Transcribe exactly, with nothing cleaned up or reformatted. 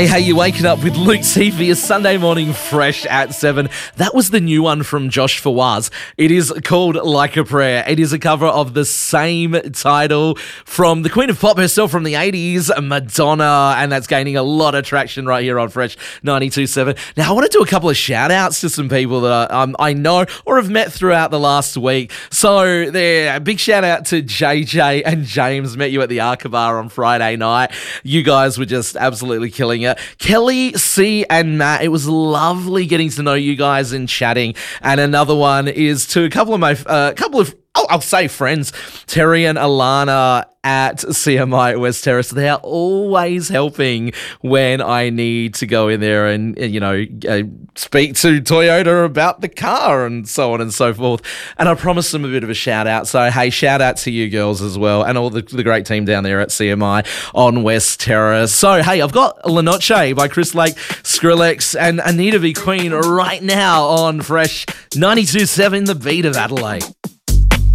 Hey, how you waking up with Luke C for your Sunday morning fresh at seven. That was the new one from Josh Fawaz. It is called Like a Prayer. It is a cover of the same title from the Queen of Pop herself from the eighties, Madonna, and that's gaining a lot of traction right here on Fresh ninety-two point seven. Now, I want to do a couple of shout outs to some people that I, um, I know or have met throughout the last week. So, there, a big shout out to J J and James. Met you at the Arkabar on Friday night. You guys were just absolutely killing it. Kelly, C, and Matt, it was lovely getting to know you guys and chatting. And another one is to a couple of my, uh, couple of, oh, I'll say friends, Terry and Alana at C M I West Terrace. They are always helping when I need to go in there and, you know, uh, speak to Toyota about the car and so on and so forth. And I promised them a bit of a shout out. So, hey, shout out to you girls as well and all the, the great team down there at C M I on West Terrace. So, hey, I've got La Noche by Chris Lake, Skrillex, and Anita V. Queen right now on Fresh ninety-two point seven, the beat of Adelaide.